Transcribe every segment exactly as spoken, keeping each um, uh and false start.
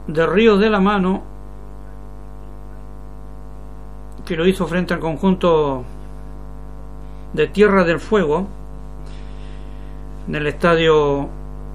de Ríos de la Mano, que lo hizo frente al conjunto de Tierra del Fuego en el estadio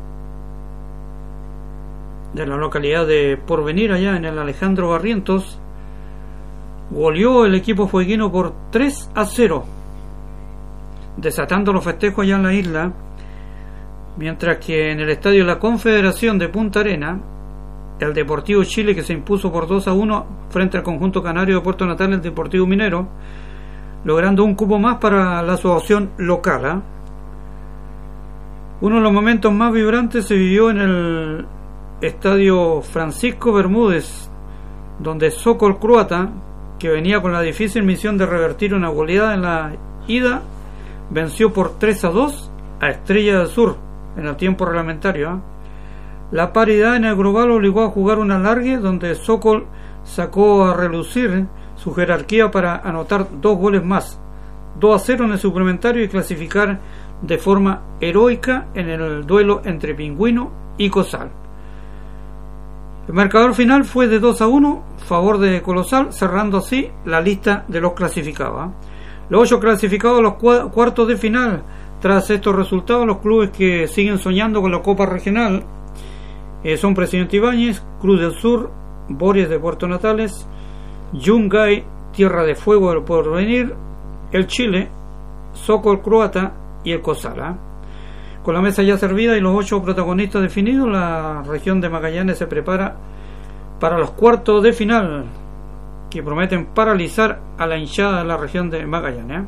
de la localidad de Porvenir, allá en el Alejandro Barrientos. Goleó el equipo fueguino por tres a cero, desatando los festejos allá en la isla, mientras que en el estadio de la Confederación de Punta Arena, el Deportivo Chile, que se impuso por dos a uno frente al conjunto canario de Puerto Natal, el Deportivo Minero, logrando un cupo más para la asociación local, ¿eh? Uno de los momentos más vibrantes se vivió en el estadio Francisco Bermúdez, donde Sokol Croata, que venía con la difícil misión de revertir una goleada en la ida, venció por tres a dos a Estrella del Sur en el tiempo reglamentario, ¿eh? La paridad en el global obligó a jugar una alargue, donde Sokol sacó a relucir su jerarquía para anotar dos goles más, dos a cero en el suplementario, y clasificar de forma heroica en el duelo entre Pingüino y Cosal. El marcador final fue de dos a uno, favor de Colosal, cerrando así la lista de los clasificados. Los ocho clasificados a los cuartos de final. Tras estos resultados, los clubes que siguen soñando con la Copa Regional eh, son Presidente Ibáñez, Cruz del Sur, Bories de Puerto Natales, Yungay, Tierra de Fuego del Porvenir, el Chile, Sokol Croata y el Cosala. Con la mesa ya servida y los ocho protagonistas definidos, la región de Magallanes se prepara para los cuartos de final, que prometen paralizar a la hinchada de la región de Magallanes.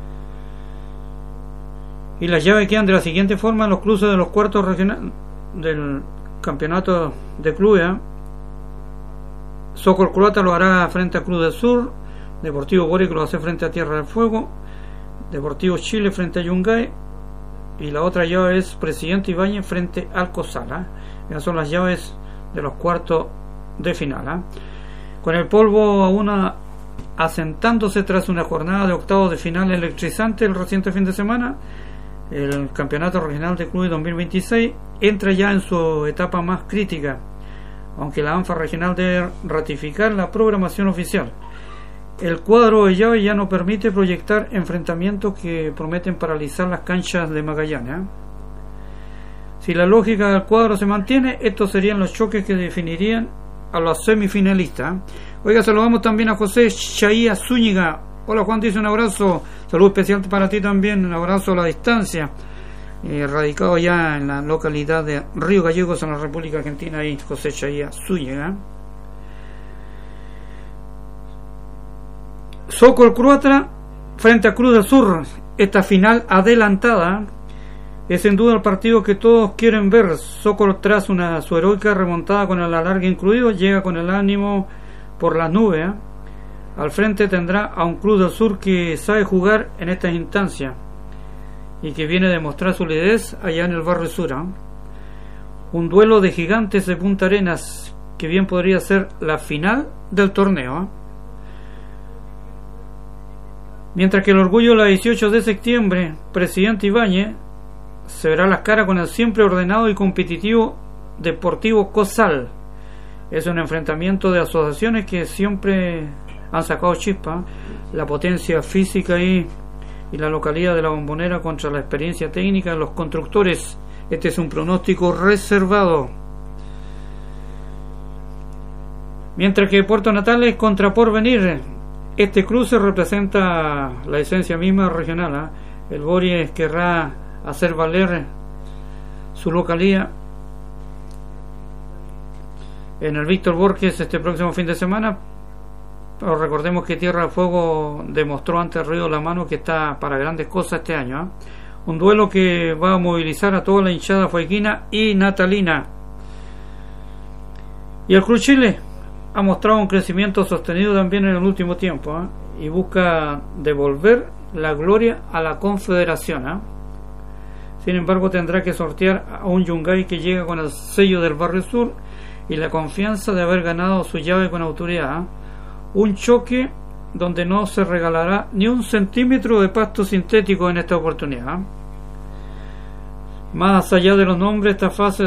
Y las llaves quedan de la siguiente forma en los cruces de los cuartos regionales del campeonato de clubes. Sokol Croata lo hará frente a Cruz del Sur, Deportivo Boris lo hace frente a Tierra del Fuego, Deportivo Chile frente a Yungay, y la otra llave es Presidente Ibáñez frente al Cosala. Esas son las llaves de los cuartos de final, ¿eh? Con el polvo aún asentándose tras una jornada de octavos de final electrizante el reciente fin de semana, el Campeonato Regional de Clubes dos mil veintiséis entra ya en su etapa más crítica, aunque la ANFA regional debe ratificar la programación oficial. El cuadro de llave ya no permite proyectar enfrentamientos que prometen paralizar las canchas de Magallanes, ¿eh? Si la lógica del cuadro se mantiene, estos serían los choques que definirían a los semifinalistas. Oiga, saludamos también a José Chaía Zúñiga. Hola Juan, dice un abrazo, saludo especial para ti también, un abrazo a la distancia, eh, radicado ya en la localidad de Río Gallegos en la República Argentina, y José Chaía Zúñiga. Sokol Croata frente a Cruz del Sur, esta final adelantada es sin duda el partido que todos quieren ver. Sokol, tras una su heroica remontada con el alargue incluido, llega con el ánimo por las nubes, ¿eh? Al frente tendrá a un Cruz del Sur que sabe jugar en estas instancias y que viene a demostrar su liderazgo allá en el barrio sur, ¿eh? Un duelo de gigantes de Punta Arenas que bien podría ser la final del torneo, ¿eh? Mientras que el orgullo la dieciocho de septiembre, Presidente Ibáñez, se verá las caras con el siempre ordenado y competitivo Deportivo Cosal. Es un enfrentamiento de asociaciones que siempre han sacado chispa, la potencia física y, y la localidad de la Bombonera contra la experiencia técnica de los constructores. Este es un pronóstico reservado. Mientras que Puerto Natales contra Porvenir, este cruce representa la esencia misma regional, ¿eh? El Bories querrá hacer valer su localía en el Víctor Borges este próximo fin de semana, pero recordemos que Tierra del Fuego demostró ante el Río de la Mano que está para grandes cosas este año, ¿eh? Un duelo que va a movilizar a toda la hinchada fueguina y natalina. Y el Club Chile ha mostrado un crecimiento sostenido también en el último tiempo, ¿eh? Y busca devolver la gloria a la Confederación, ¿eh? Sin embargo, tendrá que sortear a un Yungay que llega con el sello del Barrio Sur y la confianza de haber ganado su llave con autoridad, ¿eh? Un choque donde no se regalará ni un centímetro de pasto sintético en esta oportunidad, ¿eh? Más allá de los nombres, esta fase